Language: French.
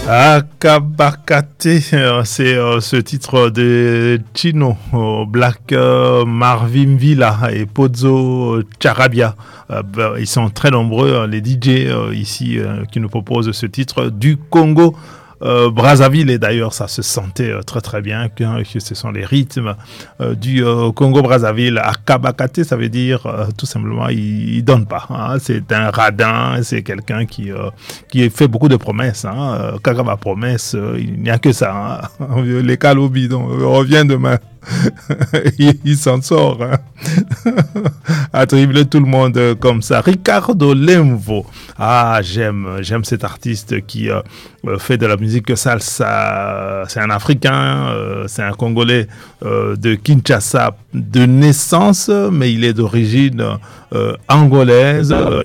Akabakate, c'est ce titre de Chino, Black Marvin Villa et Pozzo Charabia. Ils sont très nombreux, les DJ ici, qui nous proposent ce titre du Congo. Brazzaville, et d'ailleurs ça se sentait très très bien que ce sont les rythmes du Congo Brazzaville. Akabakate, ça veut dire tout simplement il donne pas, hein. C'est un radin, c'est quelqu'un qui fait beaucoup de promesses, hein. Kakaba promesse, il n'y a que ça, hein. Les calobis, donc revient demain. Il s'en sort, hein. À dribbler tout le monde comme ça. Ricardo Lemvo, j'aime cet artiste qui fait de la musique salsa. C'est un Africain, c'est un Congolais de Kinshasa de naissance, mais il est d'origine angolaise.